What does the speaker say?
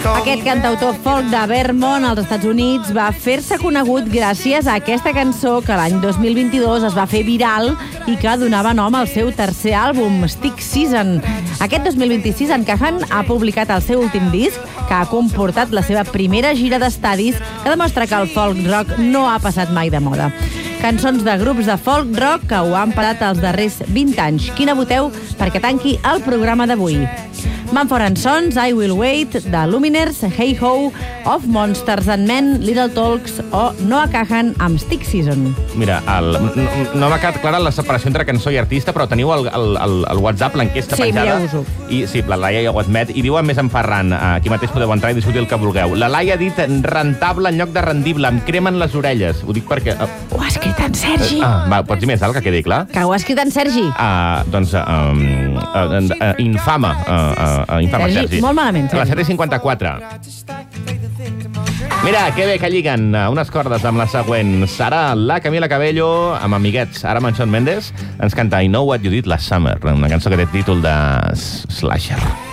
Aquest cantautor folk de Vermont, als Estats Units, va fer-se conegut gràcies a aquesta cançó que l'any 2022 es va fer viral i que donava nom al seu tercer àlbum, Stick Season. Aquest 2026, en Cahan ha publicat el seu últim disc, que ha comportat la seva primera gira d'estadis, que demostra que el folk rock no ha passat mai de moda. Cançons de grups de folk rock que ho han parat els darrers 20 anys. Quina voteu perquè tanqui el programa d'avui? Mumford & Sons, I Will Wait, The Lumineers, Hey Ho, Of Monsters and Men, Little Talks o Noah Kahan amb Stick Season. Mira, no m'ha quedat clara la separació entre cançó i artista, però teniu el WhatsApp, l'enquesta penjada. Sí, mireu-ho. Sí, la Laia ja ho admet. I diu a més en Ferran, aquí mateix podeu entrar i discutir el que vulgueu. La Laia ha dit rentable en lloc de rendible, em cremen les orelles. Ho dic perquè... Ho ha escrit en Sergi. Va, pots dir més alt, que quedi clar? Que ho ha escrit en Sergi. Doncs, infama. Sergi, molt malament, A les Sergi. 7:54. Mira, que bé que lliguen unes cordes amb la següent. Serà la Camila Cabello amb amiguets. Ara amb en Shawn Mendes ens canta I Know What You Did Last Summer, una cançó que té títol de Slasher.